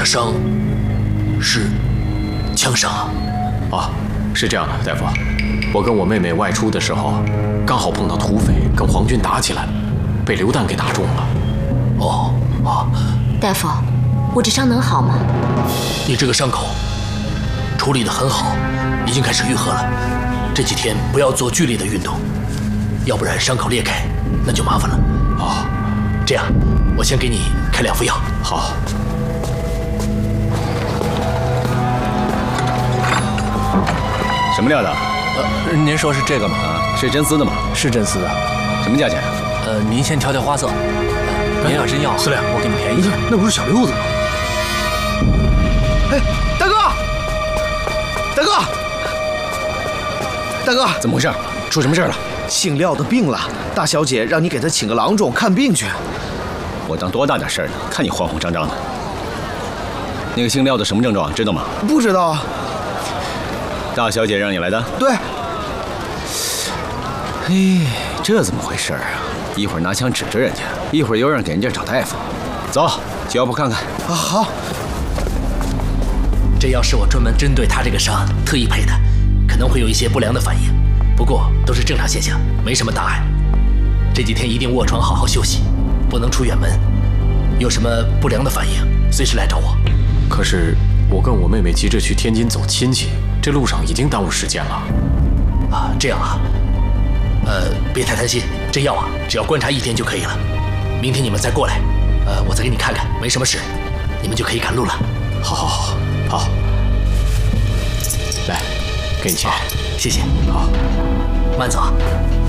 伤是枪伤啊？ 啊，是这样的，大夫，我跟我妹妹外出的时候，刚好碰到土匪跟皇军打起来了，被榴弹给打中了。 大夫，我这伤能好吗？ 你这个伤口处理得很好，已经开始愈合了。这几天不要做剧烈的运动，要不然伤口裂开，那就麻烦了。这样，我先给你开2副药。 好。 什么料的？ 您说是这个吗？ 是真丝的吗？ 是真丝的。 什么价钱？ 您先调花色。您要真要， 司令， 我给你便宜点。 那不是小六子吗？哎，大哥，大哥， 怎么回事？出什么事了？ 姓廖的病了，大小姐让你给他请个郎中看病去。 我当多大点事儿呢？看你慌慌张张的。那个姓廖的什么症状，知道吗？ 不知道。 大小姐让你来的？ 对。 哎，这怎么回事啊？一会儿拿枪指着人家，一会儿又让给人家找大夫。走，去药铺看看。 好。 这药是我专门针对他这个伤特意配的，可能会有一些不良的反应，不过都是正常现象，没什么大碍。这几天一定卧床好好休息，不能出远门。有什么不良的反应，随时来找我。 可是我跟我妹妹急着去天津走亲戚，这路上已经耽误时间了。 这样啊。别太担心，这药只要观察1天就可以了。明天你们再过来，我再给你看看，没什么事，你们就可以赶路了。 好。来，给你钱。 谢谢。 好， 慢走啊。